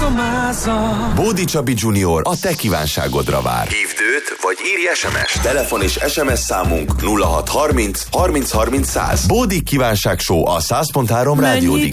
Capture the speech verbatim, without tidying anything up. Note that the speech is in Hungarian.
mászom. Bódi Csabi junior a te kívánságodra vár. Hívd őt, vagy írj es em es. Telefon és es em es számunk nulla hat harminc harminc harminc száz. Bódi kívánság show a száz pont három rádió.